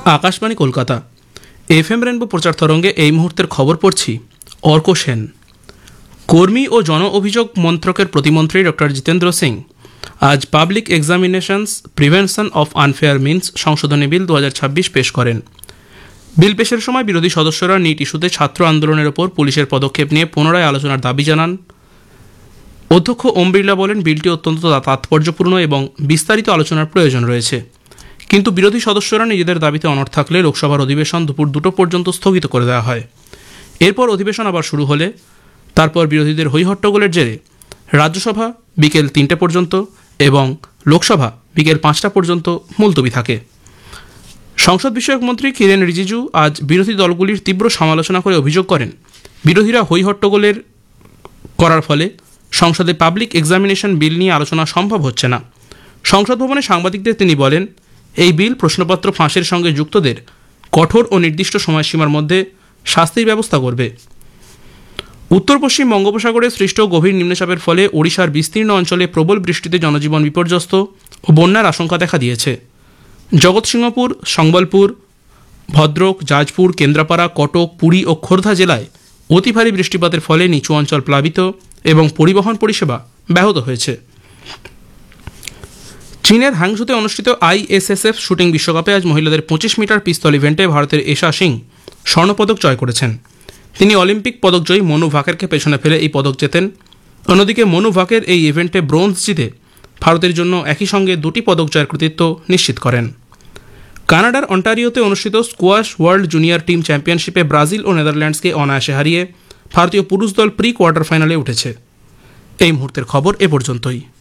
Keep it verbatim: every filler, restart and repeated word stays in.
Akashvani Kolkata F M rainbow প্রচার তরঙ্গে এই মুহূর্তের খবর পড়ছি অর্ক সেন। কর্মী ও জন অভিযোগ মন্ত্রকের প্রতিমন্ত্রী ডক্টর জিতেন্দ্র সিং আজ public examinations prevention of unfair means সংশোধনী বিল দু হাজার ছাব্বিশ পেশ করেন। বিল পেশের সময় বিরোধী সদস্যরা নিট ইস্যুতে ছাত্র আন্দোলনের ওপর পুলিশের পদক্ষেপ নিয়ে পুনরায় আলোচনার দাবি জানান। অধ্যক্ষ ওম বিড়লা বলেন, বিলটি অত্যন্ত তাৎপর্যপূর্ণ এবং বিস্তারিত আলোচনার প্রয়োজন রয়েছে, কিন্তু বিরোধী সদস্যরা নিজেদের দাবিতে অনড় থাকলে লোকসভার অধিবেশন দুপুর দুটো পর্যন্ত স্থগিত করে দেওয়া হয়। এরপর অধিবেশন আবার শুরু হলে তারপর বিরোধীদের হৈহট্টগোলের জেরে রাজ্যসভা বিকেল তিনটে পর্যন্ত এবং লোকসভা বিকেল পাঁচটা পর্যন্ত মুলতবি থাকে। সংসদ বিষয়ক মন্ত্রী কিরেন রিজিজু আজ বিরোধী দলগুলির তীব্র সমালোচনা করে অভিযোগ করেন, বিরোধীরা হৈহট্টগোলের করার ফলে সংসদে পাবলিক এক্সামিনেশন বিল নিয়ে আলোচনা সম্ভব হচ্ছে না। সংসদ ভবনে সাংবাদিকদের তিনি বলেন, এই বিল প্রশ্নপত্র ফাঁসের সঙ্গে যুক্তদের কঠোর ও নির্দিষ্ট সময়সীমার মধ্যে শাস্তির ব্যবস্থা করবে। উত্তর পশ্চিম বঙ্গোপসাগরে সৃষ্ট গভীর নিম্নচাপের ফলে ওড়িশার বিস্তীর্ণ অঞ্চলে প্রবল বৃষ্টিতে জনজীবন বিপর্যস্ত ও বন্যার আশঙ্কা দেখা দিয়েছে। জগৎসিংহপুর, সম্বলপুর, ভদ্রক, জাজপুর, কেন্দ্রাপাড়া, কটক, পুরী ও খোর্ধা জেলায় অতি ভারী বৃষ্টিপাতের ফলে নিচু অঞ্চল প্লাবিত এবং পরিবহন পরিষেবা ব্যাহত হয়েছে। চীনের হ্যাংঝুতে অনুষ্ঠিত I S S F shooting বিশ্বকাপে আজ মহিলাদের পঁচিশ মিটার পিস্তল ইভেন্টে ভারতের এশা সিং স্বর্ণপদক জয় করেছেন। তিনি অলিম্পিক পদকজয়ী মনু ভাকেরকে পেছনে ফেলে এই পদক জেতেন। অন্যদিকে মনু ভাকের এই ইভেন্টে ব্রোঞ্জ জিতে ভারতের জন্য একই সঙ্গে দুটি পদক জয়ের কৃতিত্ব নিশ্চিত করেন। কানাডার অন্টারিওতে অনুষ্ঠিত স্কোয়াশ ওয়ার্ল্ড জুনিয়র টিম চ্যাম্পিয়নশিপে ব্রাজিল ও নেদারল্যান্ডসকে অনায়াসে হারিয়ে ভারতীয় পুরুষ দল প্রি কোয়ার্টার ফাইনালে উঠেছে। এই মুহূর্তের খবর এ পর্যন্তই।